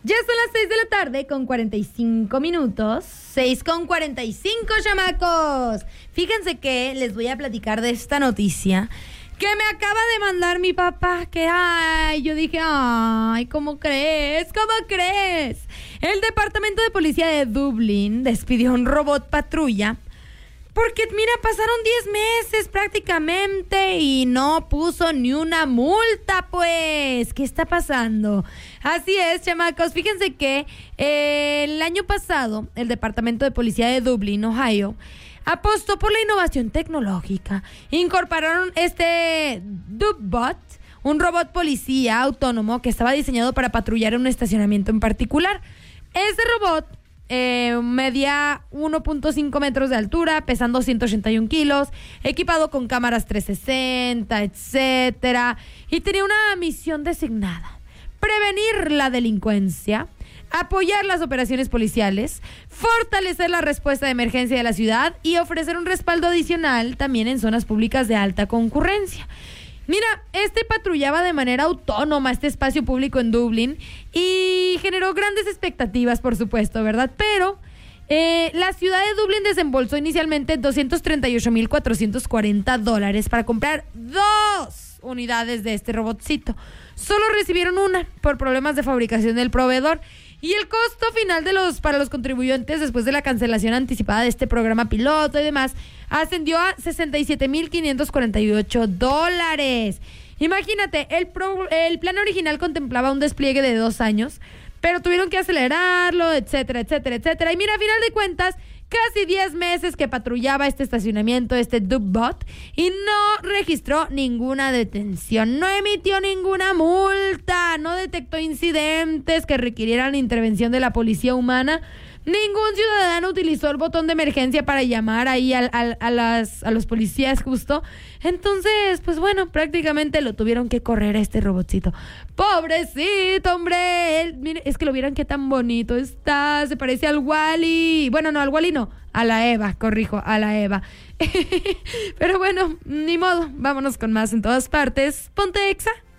Ya son las 6 de la tarde con 45 minutos. 6:45, chamacos. Fíjense que les voy a platicar de esta noticia que me acaba de mandar mi papá. Yo dije, ¿cómo crees? ¿Cómo crees? El Departamento de Policía de Dublín despidió un robot patrulla porque, mira, pasaron 10 meses prácticamente y no puso ni una multa, pues. ¿Qué está pasando? Así es, chamacos. Fíjense que el año pasado el Departamento de Policía de Dublín, Ohio, apostó por la innovación tecnológica. Incorporaron este DubBot, un robot policía autónomo que estaba diseñado para patrullar en un estacionamiento en particular. Este robot medía 1.5 metros de altura, pesando 181 kilos, equipado con cámaras 360, etcétera, y tenía una misión designada: prevenir la delincuencia, apoyar las operaciones policiales, fortalecer la respuesta de emergencia de la ciudad y ofrecer un respaldo adicional también en zonas públicas de alta concurrencia. Mira, patrullaba de manera autónoma este espacio público en Dublín y generó grandes expectativas, por supuesto, ¿verdad? Pero la ciudad de Dublín desembolsó inicialmente $238,440 para comprar 2 unidades de este robotcito. Solo recibieron una por problemas de fabricación del proveedor. Y el costo final para los contribuyentes después de la cancelación anticipada de este programa piloto y demás ascendió a $67,548. Imagínate, el plan original contemplaba un despliegue de 2 años, pero tuvieron que acelerarlo, etcétera, etcétera, etcétera. Y mira, a final de cuentas, casi 10 meses que patrullaba este estacionamiento, este DubBot, y no registró ninguna detención, no emitió ninguna multa, no detectó incidentes que requirieran intervención de la policía humana. Ningún ciudadano utilizó el botón de emergencia para llamar ahí a los policías justo. Entonces, pues bueno, prácticamente lo tuvieron que correr a este robotcito. ¡Pobrecito, hombre! Mire, es que lo vieran qué tan bonito está. Se parece al Wall-E. Bueno, no, al Wall-E no. A la Eva, corrijo, a la Eva. Pero bueno, ni modo. Vámonos con más en todas partes. Ponte Exa.